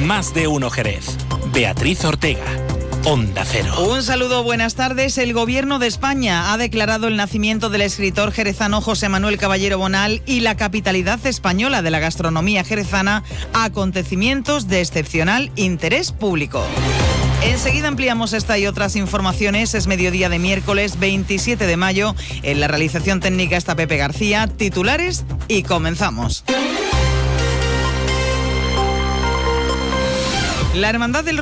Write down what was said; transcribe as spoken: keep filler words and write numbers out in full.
Más de Uno Jerez. Beatriz Ortega. Onda Cero. Un saludo, buenas tardes. El Gobierno de España ha declarado el nacimiento del escritor jerezano José Manuel Caballero Bonal y la capitalidad española de la gastronomía jerezana acontecimientos de excepcional interés público. Enseguida ampliamos esta y otras informaciones. Es mediodía de miércoles veintisiete de mayo. En la realización técnica está Pepe García. Titulares y comenzamos. La Hermandad del